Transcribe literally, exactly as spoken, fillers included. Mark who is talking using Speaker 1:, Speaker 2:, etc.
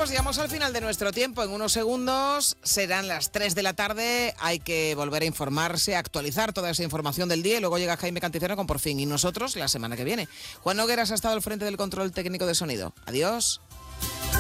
Speaker 1: pues llegamos al final de nuestro tiempo. En unos segundos serán las tres de la tarde. Hay que volver a informarse, actualizar toda esa información del día y luego llega Jaime Cantizano con Por Fin. Y nosotros la semana que viene. Juan Nogueras ha estado al frente del control técnico de sonido. Adiós.